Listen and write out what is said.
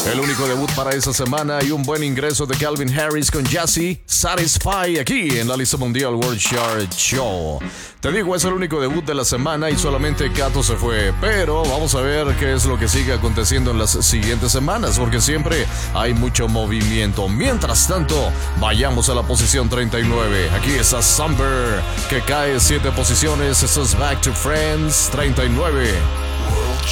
El único debut para esta semana y un buen ingreso de Calvin Harris con Jazzy, Satisfy, aquí en la lista mundial World Chart Show. Te digo, es el único debut de la semana y solamente Kato se fue, pero vamos a ver qué es lo que sigue aconteciendo en las siguientes semanas, porque siempre hay mucho movimiento. Mientras tanto, vayamos a la posición 39. Aquí está Samber, que cae 7 posiciones. Esto es Back to Friends 39.